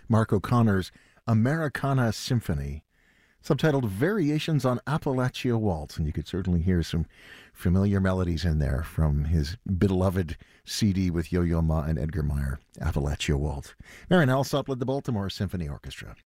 Mark O'Connor's Americana Symphony, subtitled Variations on Appalachia Waltz. And you could certainly hear some familiar melodies in there from his beloved CD with Yo-Yo Ma and Edgar Meyer, Appalachia Waltz. Marian Alsop led the Baltimore Symphony Orchestra.